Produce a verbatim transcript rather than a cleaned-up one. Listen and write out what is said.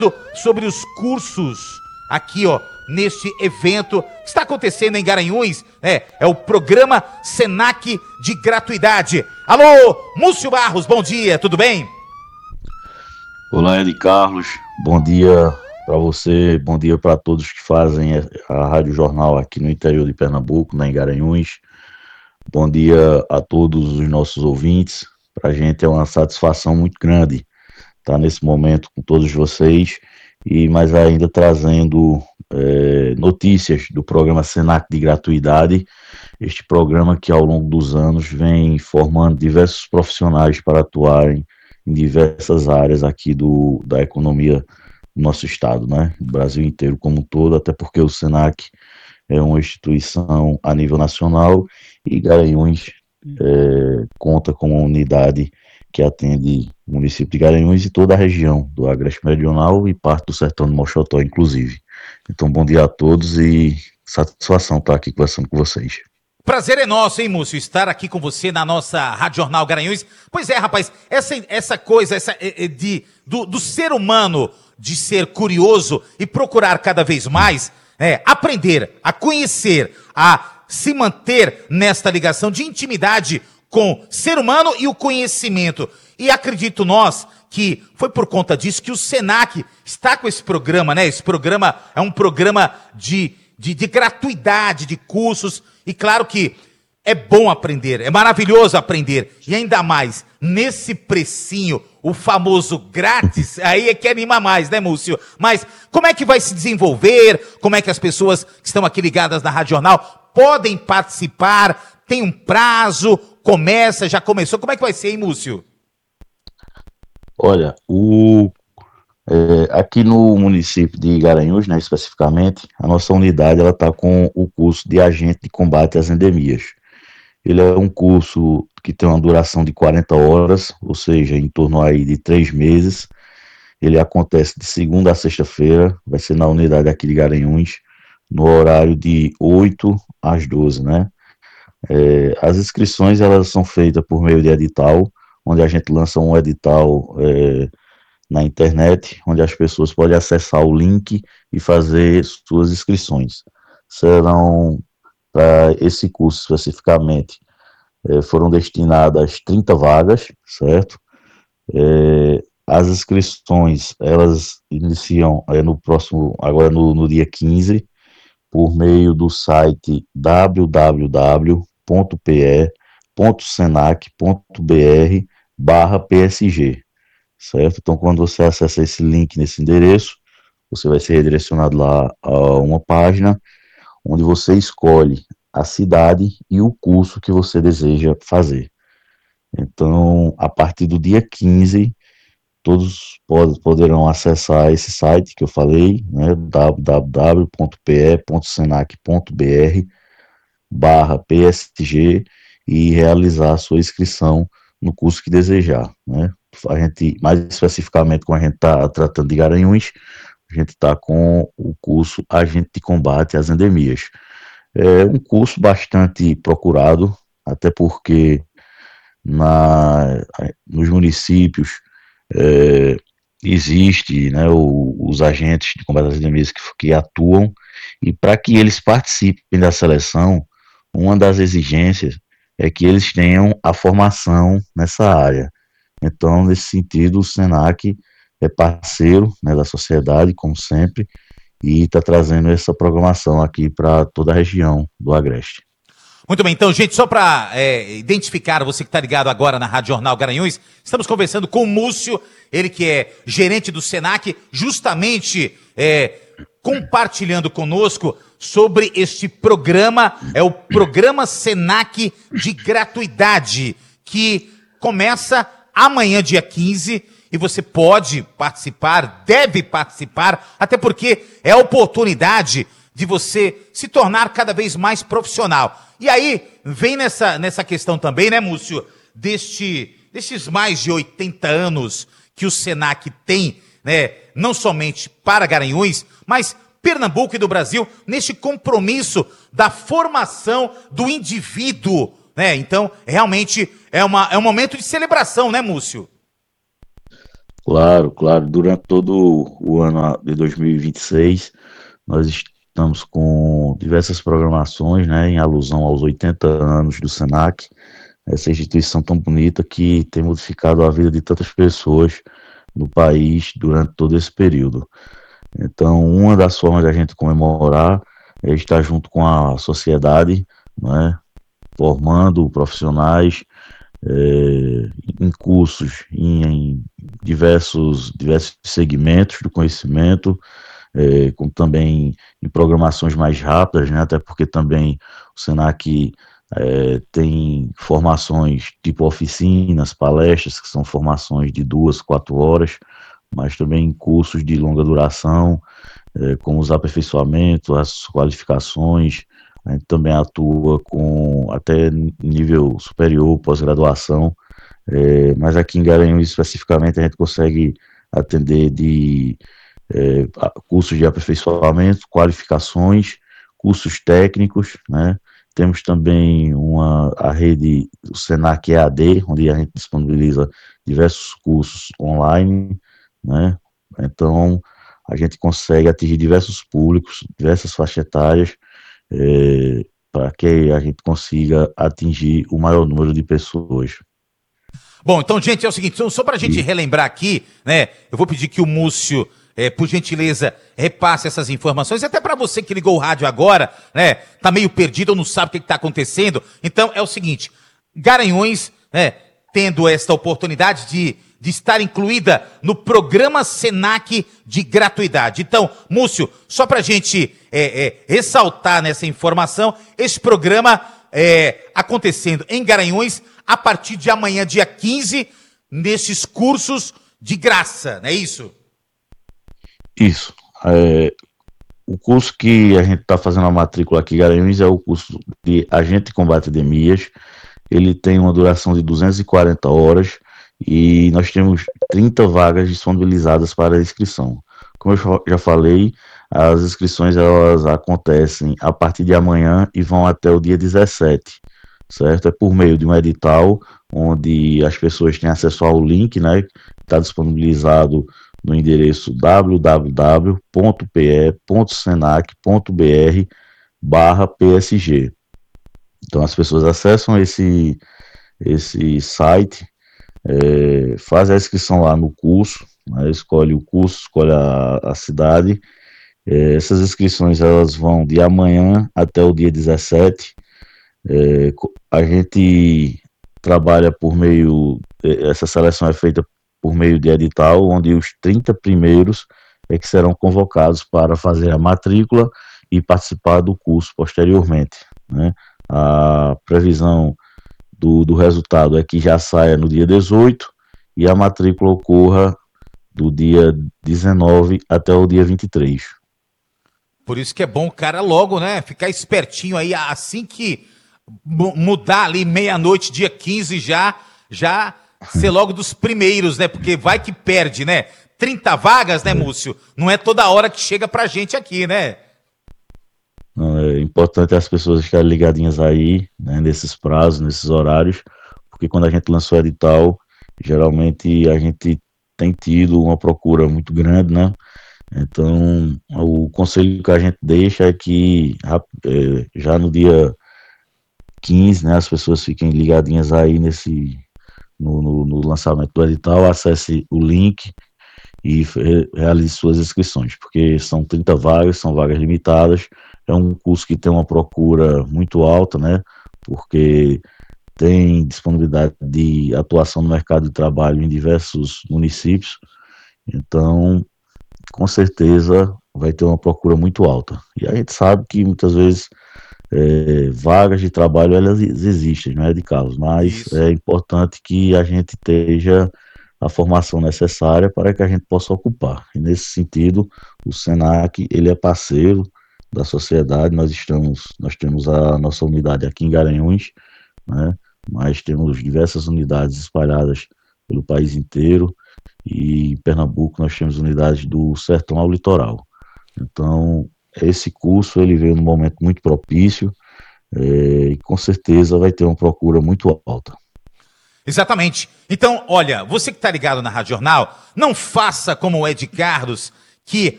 sobre os cursos aqui, ó, neste evento que está acontecendo em Garanhuns, é, é o programa Senac de gratuidade. Alô, Múcio Barros, bom dia, tudo bem? Olá, Ed Carlos, bom dia para você, bom dia para todos que fazem a Rádio Jornal aqui no interior de Pernambuco, né, em Garanhuns. Bom dia a todos os nossos ouvintes. Para a gente é uma satisfação muito grande estar nesse momento com todos vocês e mais ainda trazendo é, notícias do programa Senac de gratuidade, este programa que ao longo dos anos vem formando diversos profissionais para atuarem em diversas áreas aqui do, da economia do nosso estado, né? O Brasil inteiro como um todo, até porque o Senac é uma instituição a nível nacional e Garanhuns é, conta com uma unidade que atende o município de Garanhuns e toda a região do Agreste Meridional e parte do sertão de Mochotó, inclusive. Então, bom dia a todos e satisfação estar aqui conversando com vocês. Prazer é nosso, hein, Múcio, estar aqui com você na nossa Rádio Jornal Garanhuns. Pois é, rapaz, essa, essa coisa essa, de, do, do ser humano de ser curioso e procurar cada vez mais, é, aprender, a conhecer, a se manter nesta ligação de intimidade com o ser humano e o conhecimento. E acredito nós que foi por conta disso que o Senac está com esse programa, né? Esse programa é um programa de, de, de gratuidade, de cursos. E claro que é bom aprender, é maravilhoso aprender. E ainda mais, nesse precinho, o famoso grátis, aí é que anima mais, né, Múcio? Mas como é que vai se desenvolver? Como é que as pessoas que estão aqui ligadas na Rádio Jornal podem participar? Tem um prazo? Começa, já começou? Como é que vai ser, hein, Múcio? Olha, o, é, aqui no município de Garanhuns, né, especificamente, a nossa unidade ela está com o curso de agente de combate às endemias. Ele é um curso que tem uma duração de quarenta horas, ou seja, em torno aí de três meses. Ele acontece de segunda a sexta-feira, vai ser na unidade aqui de Garanhuns, no horário de oito às doze, né? É, as inscrições elas são feitas por meio de edital, onde a gente lança um edital é, na internet, onde as pessoas podem acessar o link e fazer suas inscrições. Serão, para esse curso especificamente, é, foram destinadas trinta vagas, certo? É, as inscrições, elas iniciam é, no próximo, agora no, no dia quinze, por meio do site w w w ponto p e ponto senac ponto b r barra p s g, certo? Então, quando você acessa esse link nesse endereço, você vai ser redirecionado lá a uma página onde você escolhe a cidade e o curso que você deseja fazer. Então, a partir do dia quinze, todos pod- poderão acessar esse site que eu falei, né, w w w ponto p e ponto senac ponto b r barra p s g e realizar a sua inscrição no curso que desejar, né? A gente, mais especificamente, quando a gente está tratando de Garanhuns, a gente está com o curso Agente de Combate às Endemias. É um curso bastante procurado, até porque na, nos municípios é, existe, né, o, os agentes de combate às endemias que, que atuam, e para que eles participem da seleção, uma das exigências é que eles tenham a formação nessa área. Então, nesse sentido, o Senac é parceiro, né, da sociedade, como sempre, e está trazendo essa programação aqui para toda a região do Agreste. Muito bem, então, gente, só para é, identificar você que está ligado agora na Rádio Jornal Garanhuns, estamos conversando com o Múcio, ele que é gerente do Senac, justamente é, compartilhando conosco sobre este programa, é o programa Senac de gratuidade, que começa amanhã, dia quinze, e você pode participar, deve participar, até porque é a oportunidade de você se tornar cada vez mais profissional. E aí, vem nessa, nessa questão também, né, Múcio, deste, destes mais de oitenta anos que o Senac tem, né, não somente para Garanhuns, mas Pernambuco e do Brasil, neste compromisso da formação do indivíduo, né? Então, realmente, é, uma, é um momento de celebração, né, Múcio? Claro, claro. Durante todo o ano de dois mil e vinte e seis, nós estamos com diversas programações, né, em alusão aos oitenta anos do Senac, essa instituição tão bonita que tem modificado a vida de tantas pessoas no país durante todo esse período. Então, uma das formas da gente comemorar é estar junto com a sociedade, né, formando profissionais é, em cursos, em, em diversos, diversos segmentos do conhecimento, é, como também em programações mais rápidas, né, até porque também o Senac é, tem formações tipo oficinas, palestras, que são formações de duas, quatro horas, mas também cursos de longa duração, é, como os aperfeiçoamentos, as qualificações. A gente também atua com até nível superior, pós-graduação, é, mas aqui em Garanhuns especificamente a gente consegue atender de é, cursos de aperfeiçoamento, qualificações, cursos técnicos, né? Temos também uma, a rede, o Senac E A D, onde a gente disponibiliza diversos cursos online, né? Então, a gente consegue atingir diversos públicos, diversas faixas etárias, é, para que a gente consiga atingir o maior número de pessoas. Bom, então, gente, é o seguinte, só, só para a gente E relembrar aqui, né? Eu vou pedir que o Múcio, é, por gentileza, repasse essas informações, até para você que ligou o rádio agora, né? Tá meio perdido ou não sabe o que está acontecendo. Então, é o seguinte, Garanhuns, né? Tendo esta oportunidade de, de estar incluída no programa Senac de gratuidade. Então, Múcio, só para a gente é, é, ressaltar nessa informação, esse programa é, acontecendo em Garanhuns a partir de amanhã, dia quinze, nesses cursos de graça, não é isso? isso. É, o curso que a gente está fazendo a matrícula aqui em Garanhuns é o curso de Agente de Combate a Endemias. Ele tem uma duração de duzentas e quarenta horas e nós temos trinta vagas disponibilizadas para inscrição. Como eu já falei, as inscrições elas acontecem a partir de amanhã e vão até o dia dezessete, certo? É por meio de um edital onde as pessoas têm acesso ao link, né? Está disponibilizado no endereço w w w ponto p e ponto senac ponto b r barra p s g. Então as pessoas acessam esse, esse site, é, fazem a inscrição lá no curso, né, escolhe o curso, escolhe a, a cidade. É, essas inscrições elas vão de amanhã até o dia dezessete. É, a gente trabalha por meio, essa seleção é feita por meio de edital, onde os trinta primeiros é que serão convocados para fazer a matrícula e participar do curso posteriormente, né? A previsão do, do resultado é que já saia no dia dezoito e a matrícula ocorra do dia dezenove até o dia vinte e três. Por isso que é bom o cara logo, né, ficar espertinho aí, assim que mu- mudar ali meia-noite, dia quinze já, já ser logo dos primeiros, né, porque vai que perde, né? Trinta vagas, né, Múcio? Não é toda hora que chega pra gente aqui, né? Não, é importante as pessoas estarem ligadinhas aí, né, nesses prazos, nesses horários, porque quando a gente lançou o edital, geralmente a gente tem tido uma procura muito grande, né? Então, o conselho que a gente deixa é que é, já no dia quinze, né, as pessoas fiquem ligadinhas aí nesse no, no, no lançamento do edital, acesse o link e realize suas inscrições, porque são trinta vagas, são vagas limitadas, é um curso que tem uma procura muito alta, né, porque tem disponibilidade de atuação no mercado de trabalho em diversos municípios, então, com certeza, vai ter uma procura muito alta. E a gente sabe que muitas vezes é, vagas de trabalho elas existem, não é de caso, mas Isso. é importante que a gente esteja a formação necessária para que a gente possa ocupar. E nesse sentido, o Senac ele é parceiro da sociedade. Nós estamos, nós temos a nossa unidade aqui em Garanhuns, né? Mas temos diversas unidades espalhadas pelo país inteiro e em Pernambuco nós temos unidades do sertão ao litoral. Então, esse curso ele veio num momento muito propício, é, e com certeza vai ter uma procura muito alta. Exatamente. Então, olha, você que está ligado na Rádio Jornal, não faça como o Ed Carlos, que